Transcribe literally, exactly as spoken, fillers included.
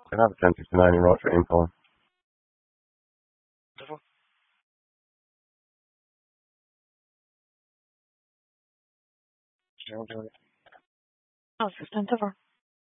Can I have a ten fifty-nine in right for info? Oh, assistant over.